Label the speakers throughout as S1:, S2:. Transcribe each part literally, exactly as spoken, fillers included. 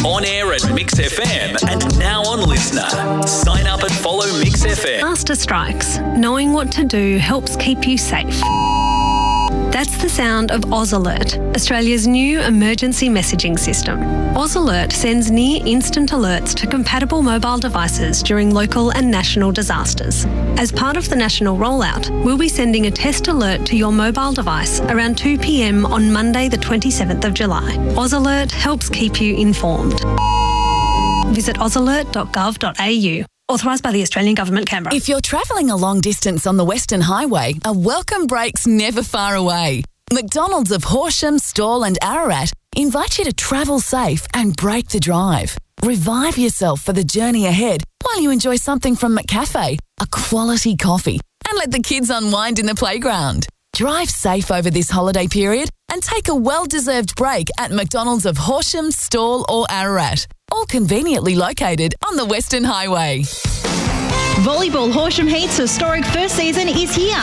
S1: On air at Mix F M and now on Listener. Sign up and follow Mix F M.
S2: Master Strikes. Knowing what to do helps keep you safe. That's the sound of Oz Alert, Australia's new emergency messaging system. Oz Alert sends near-instant alerts to compatible mobile devices during local and national disasters. As part of the national rollout, we'll be sending a test alert to your mobile device around two p m on Monday the twenty-seventh of July. Oz Alert helps keep you informed. Visit oz alert dot gov dot a u. Authorised by the Australian Government, Canberra.
S3: If you're travelling a long distance on the Western Highway, a welcome break's never far away. McDonald's of Horsham, Stawell and Ararat invite you to travel safe and break the drive. Revive yourself for the journey ahead while you enjoy something from McCafe, a quality coffee, and let the kids unwind in the playground. Drive safe over this holiday period and take a well-deserved break at McDonald's of Horsham, Stawell or Ararat, all conveniently located on the Western Highway.
S4: Volleyball Horsham Heat's historic first season is here.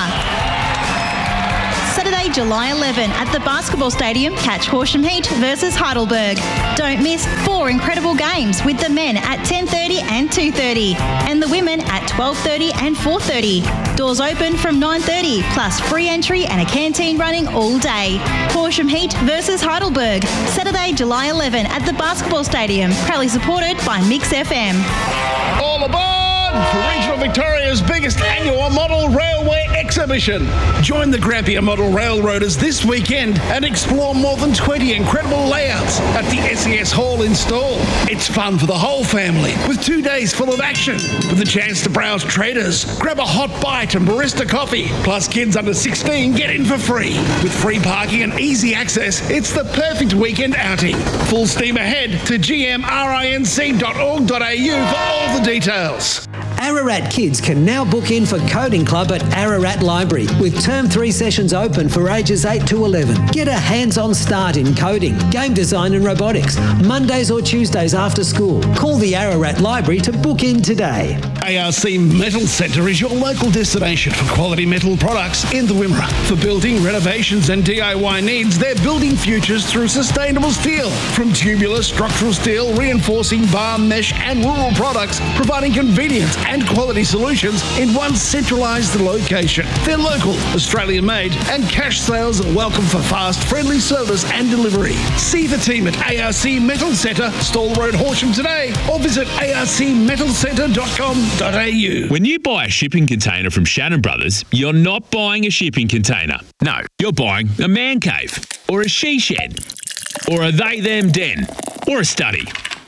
S4: Saturday, July eleventh at the basketball stadium, catch Horsham Heat versus Heidelberg. Don't miss four incredible games with the men at ten thirty and two thirty and the women at twelve thirty and four thirty. Doors open from nine thirty plus free entry and a canteen running all day. Horsham Heat versus Heidelberg, Saturday, July eleventh at the basketball stadium, proudly supported by Mix F M.
S5: All aboard for Regional Victoria's biggest annual model railway exhibition. Join the Grampian Model Railroaders this weekend and explore more than twenty incredible layouts at the S E S Hall in Stawell. It's fun for the whole family with two days full of action with a chance to browse traders, grab a hot bite and barista coffee. Plus kids under sixteen get in for free. With free parking and easy access, it's the perfect weekend outing. Full steam ahead to g m rinc dot org dot a u for all the details.
S6: Ararat kids can now book in for Coding Club at Ararat Library with term three sessions open for ages eight to eleven. Get a hands-on start in coding, game design and robotics, Mondays or Tuesdays after school. Call the Ararat Library to book in today.
S5: A R C Metal Centre is your local destination for quality metal products in the Wimmera. For building, renovations and D I Y needs, they're building futures through sustainable steel. From tubular structural steel, reinforcing bar, mesh and rural products, providing convenience and quality solutions in one centralised location. They're local, Australian-made and cash sales are welcome for fast, friendly service and delivery. See the team at A R C Metal Centre, Stawell Road, Horsham today or visit a r c metal centre dot com dot a u.
S7: When you buy a shipping container from Shannon Brothers, you're not buying a shipping container. No, you're buying a man cave or a she shed or a they-them den or a study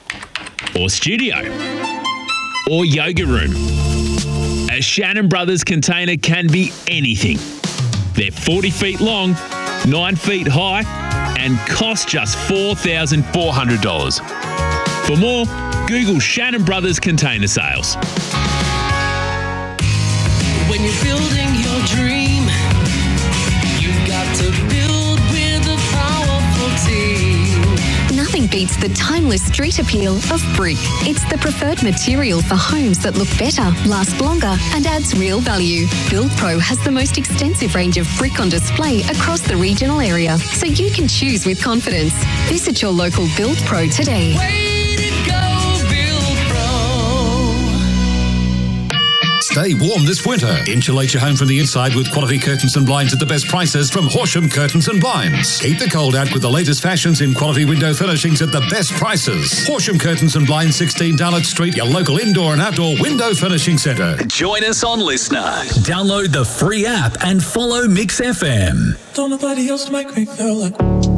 S7: or studio or yoga room. A Shannon Brothers container can be anything. They're forty feet long, nine feet high, and cost just four thousand four hundred dollars. For more, Google Shannon Brothers Container Sales.
S8: When you're building your dream, you've got to build with a powerful team.
S9: Nothing beats the timeless street appeal of brick. It's the preferred material for homes that look better, last longer, and adds real value. BuildPro has the most extensive range of brick on display across the regional area, so you can choose with confidence. Visit your local BuildPro today.
S8: Way to go, BuildPro.
S10: Stay warm this winter. Insulate your home from the inside with quality curtains and blinds at the best prices from Horsham Curtains and Blinds. Keep the cold out with the latest fashions in quality window furnishings at the best prices. Horsham Curtains and Blinds, sixteen Darlot Street, your local indoor and outdoor window furnishing centre.
S1: Join us on Listener. Download the free app and follow Mix F M.
S8: Don't nobody else make me feel like